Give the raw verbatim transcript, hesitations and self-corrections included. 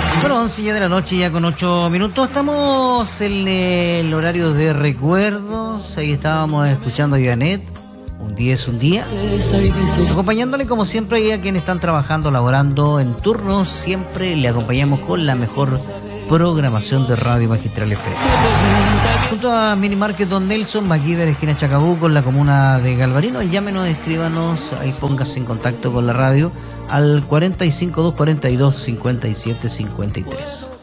Bueno, once ya de la noche, ya con ocho minutos. Estamos en el horario de recuerdos. Ahí estábamos escuchando a Janet. Un día es un día. Acompañándole como siempre a quienes están trabajando, laborando en turnos. Siempre le acompañamos con la mejor programación de Radio Magistral F M. Junto a Minimarket Don Nelson, MacGyver, esquina Chacabuco, en la comuna de Galvarino. Llámenos, escríbanos, ahí póngase en contacto con la radio al cuarenta y cinco, doscientos cuarenta y dos, cincuenta y siete cincuenta y tres.